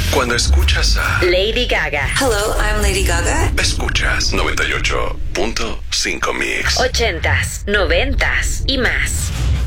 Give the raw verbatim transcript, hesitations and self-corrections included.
Cuando escuchas a Lady Gaga. Hello, I'm Lady Gaga. Escuchas noventa y ocho punto cinco Mix. Ochentas, noventas y más.